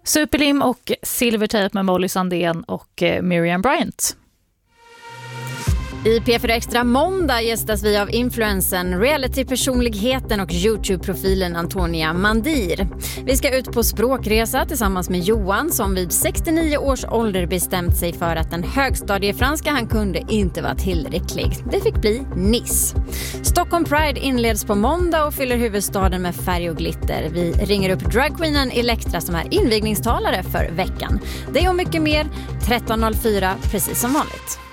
Superlim och Silvertape med Molly Sandén och Miriam Bryant. I P4 Extra måndag gästas vi av influensen, reality-personligheten och YouTube-profilen Antonia Mandir. Vi ska ut på språkresa tillsammans med Johan som vid 69 års ålder bestämt sig för att den högstadiefranska han kunde inte var tillräcklig. Det fick bli Nice. Stockholm Pride inleds på måndag och fyller huvudstaden med färg och glitter. Vi ringer upp dragqueenen Elektra som är invigningstalare för veckan. Det och mycket mer 13.04 precis som vanligt.